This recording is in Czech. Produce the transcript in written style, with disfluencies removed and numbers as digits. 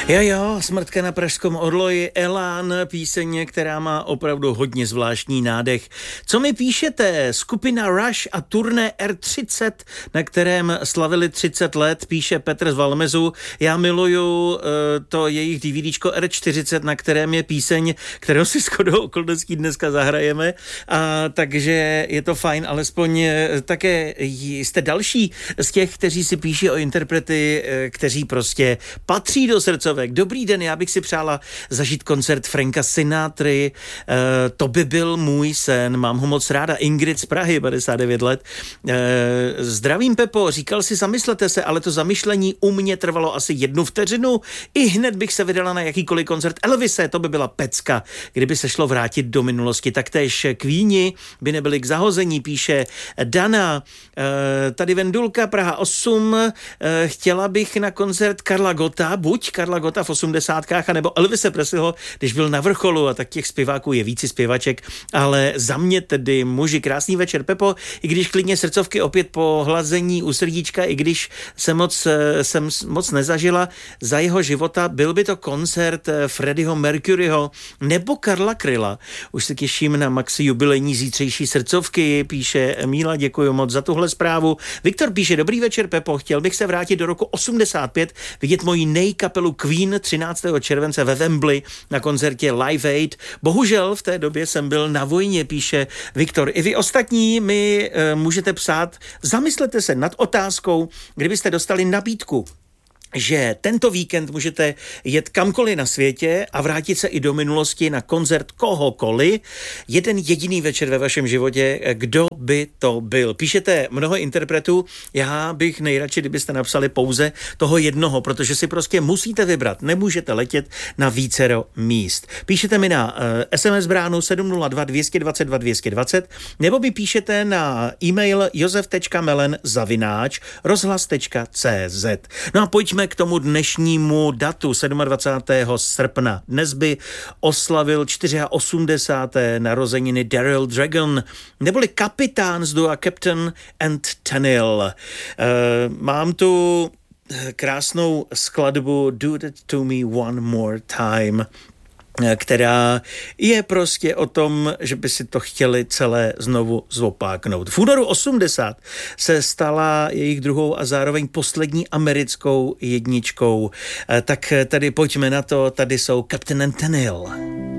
Jo, Smrtka na pražském orloji, Elán, píseň, která má opravdu hodně zvláštní nádech. Co mi píšete? Skupina Rush a turné R30, na kterém slavili 30 let, píše Petr z Valmezu. Já miluju to jejich DVDčko R40, na kterém je píseň, kterou si shodou okolností dneska zahrajeme. Takže je to fajn, alespoň také jste další z těch, kteří si píší o interprety, kteří prostě patří do srdcovek. Dobrý den, já bych si přála zažít koncert Franka Sinatry, to by byl můj sen, mám ho moc ráda. Ingrid z Prahy, 59 let. Zdravím, Pepo, říkal si zamyslete se, ale to zamyšlení u mě trvalo asi 1 vteřinu. I hned bych se vydala na jakýkoliv koncert Elvise, to by byla pecka, kdyby se šlo vrátit do minulosti. Taktéž Queeni by nebyli k zahození, píše Dana. Tady Vendulka, Praha 8, chtěla bych na koncert Karla Gotta, buď Karla Gotta v 80kách, anebo Elvise Presleyho, když byl na vrcholu, a tak těch zpěváků je víc zpěvaček, ale za mě tedy muži. Krásný večer, Pepo, i když klidně srdcovky opět po hlazení u srdíčka, i když jsem moc nezažila za jeho života, byl by to koncert Freddieho Mercuryho nebo Karla Kryla. Už se těším na maxi jubilejní zítřejší srdcovky, píše Míla, děkuji moc za tuhle zprávu. Viktor píše, dobrý večer, Pepo, chtěl bych se vrátit do roku 85, vidět moji nejkapelu Queen 13. července ve Wembley na koncertě Live Aid. Bohužel v té době jsem byl na vojně, píše Viktor. I vy ostatní mi můžete psát, zamyslete se nad otázkou, kdybyste dostali nabídku, že tento víkend můžete jet kamkoliv na světě a vrátit se i do minulosti na koncert kohokoliv. Jeden jediný večer ve vašem životě, kdo by to byl? Píšete mnoho interpretů, já bych nejradši, kdybyste napsali pouze toho jednoho, protože si prostě musíte vybrat, nemůžete letět na vícero míst. Píšete mi na SMS bránu 702 222 220 nebo mi píšete na e-mail josef.melen@rozhlas.cz. No a pojďme k tomu dnešnímu datu 27. srpna. Dnes by oslavil 84. narozeniny Daryl Dragon, neboli kapitán z dua Captain and Tennille. Mám tu krásnou skladbu Do That To Me One More Time, která je prostě o tom, že by si to chtěli celé znovu zopáknout. V únoru 80 se stala jejich druhou a zároveň poslední americkou jedničkou. Tak tady pojďme na to, tady jsou Captain and Tennille.